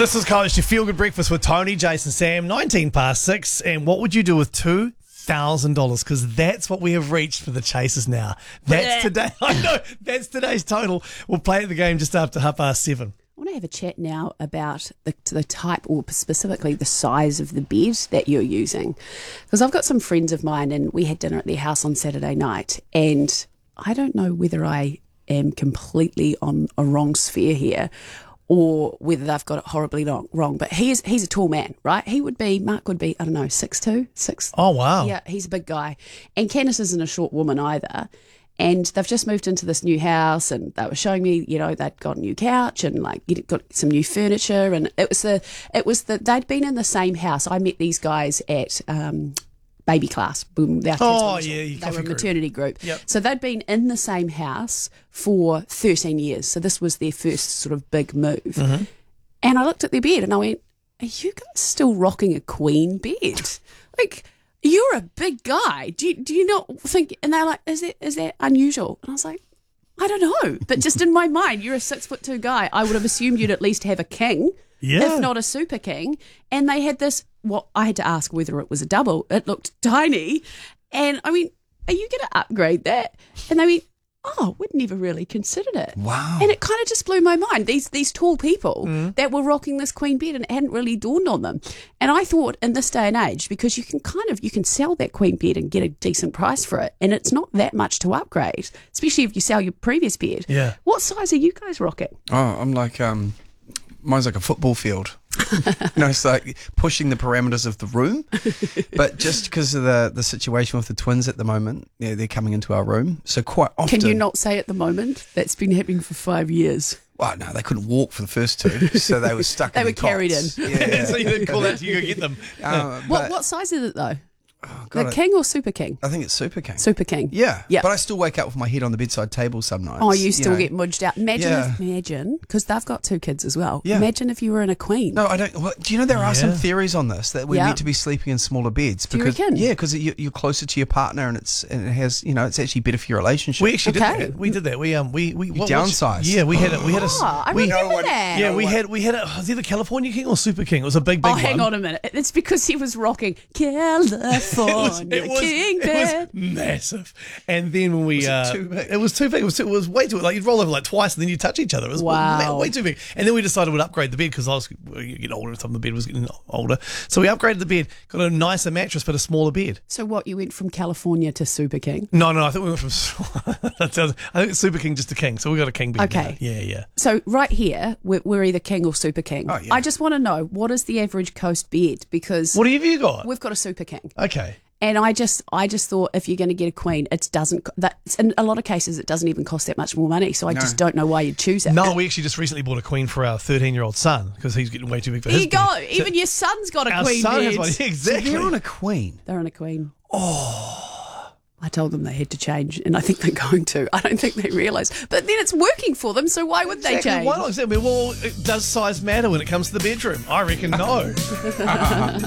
This is College to Feel Good Breakfast with Tony, Jason, Sam, 19 past 6. And what would you do with $2,000? Because that's what we have reached for the Chasers now. That's today. I know, that's today's total. We'll play at the game just after 7:30. I want to have a chat now about the type, or specifically the size of the bed that you're using. Because I've got some friends of mine and we had dinner at their house on Saturday night, and I don't know whether I am completely on a wrong sphere here or whether they've got it horribly wrong. But he's a tall man, right? Mark would be, I don't know, 6'2", 6. Oh, wow. Yeah, he's a big guy. And Candice isn't a short woman either. And they've just moved into this new house, and they were showing me, they'd got a new couch and got some new furniture, and it was they'd been in the same house. I met these guys at baby class. Boom, they were a maternity group. Yep. So they'd been in the same house for 13 years. So this was their first sort of big move. Mm-hmm. And I looked at their bed and I went, "Are you guys still rocking a queen bed? Like, you're a big guy. Do you not think?" And they're like, "Is that unusual?" And I was like, "I don't know." But just in my mind, you're a 6'2" guy. I would have assumed you'd at least have a king, if not a super king. And they had this. Well, I had to ask whether it was a double. It looked tiny, and I mean, "Are you going to upgrade that?" And they went, "Oh, we'd never really considered it." Wow. And it kind of just blew my mind. These tall people that were rocking this queen bed, and it hadn't really dawned on them. And I thought, in this day and age, because you can sell that queen bed and get a decent price for it, and it's not that much to upgrade, especially if you sell your previous bed. Yeah. What size are you guys rocking? Oh, I'm like, mine's like a football field. It's like pushing the parameters of the room. But just because of the situation with the twins at the moment, they're coming into our room. So quite often. Can you not say at the moment? That's been happening for 5 years. Well, no, they couldn't walk for the first two, so they were stuck. They in were the carried cots. in. Yeah. So you didn't call out to you go get them. What size is it though? Oh, The God, king or super king? I think it's Super King. Super king. Yeah. Yeah. But I still wake up with my head on the bedside table some nights. Oh, you still know. get mudged out. Imagine, because they've got 2 kids as well. Yeah. Imagine if you were in a queen. No, I don't. Well, do you know there are some Yeah. theories on this that we're Yeah. meant to be sleeping in smaller beds? Do you Because reckon? because you're closer to your partner, and it has it's actually better for your relationship. We actually Okay. did that. We did that. We downsized. Yeah, we had it. We had a. Oh, I we, remember that. Yeah, we had a. Was he the California King or Super King? It was a big Oh, one. hang on a minute. It's because he was rocking California King bed. It was massive. And then when we Was it too big? it was too big. It was way too, like, you'd roll over like twice and then you touch each other. It was Wow. way too big. And then we decided we'd upgrade the bed because you get older and some of the bed was getting older. So we upgraded the bed, got a nicer mattress but a smaller bed. So what, you went from California to Super King? No, I think we went from I think it's Super King just a king. So we got a king bed. Okay. Now. Yeah. So right here, we're either king or Super King. Oh, yeah. I just want to know, what is the average coast bed? Because What have you got? we've got a Super King. Okay. And I just thought, if you're going to get a queen, in a lot of cases it doesn't even cost that much more money. So I just don't know why you'd choose it. No, we actually just recently bought a queen for our 13-year-old son because he's getting way too big for There his you go. bed. Even your son's got a Our queen son bed. has one. So Exactly. they're on a queen. They're on a queen. Oh. I told them they had to change, and I think they're going to. I don't think they realise. But then it's working for them, so why would they change? Why not? Well, does size matter when it comes to the bedroom? I reckon no.